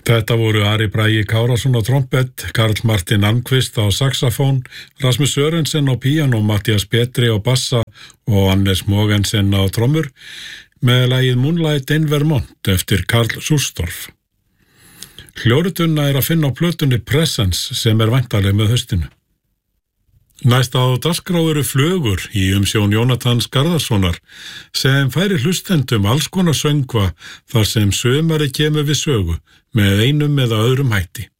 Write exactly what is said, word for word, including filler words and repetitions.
Þetta voru Ari Bragi Kárason á trompett, Karl Martin Almqvist á saxofón, Rasmus Sørensen á píanó, Mattias Petri á bassa og Hannes Mogensen á trommur með lagið Moonlight in Vermont eftir Karl Sústorf. Hljóðritunina er að finna á plötunni Presence sem er væntanleg með haustinu. Næst á dagskrá eru Flögur í umsjón Jónatans Garðarssonar sem færir hlustendum alls konar söngva þar sem sumari kemur við sögu með einum eða öðrum hætti.